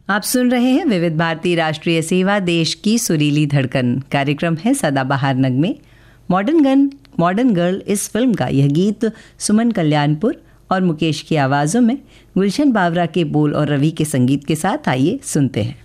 आप सुन रहे हैं विविध भारती राष्ट्रीय सेवा, देश की सुरीली धड़कन। कार्यक्रम है सदाबहार नगमे। मॉडर्न गर्ल इस फिल्म का यह गीत सुमन कल्याणपुर और मुकेश की आवाज़ों में, गुलशन बावरा के बोल और रवि के संगीत के साथ आइए सुनते हैं।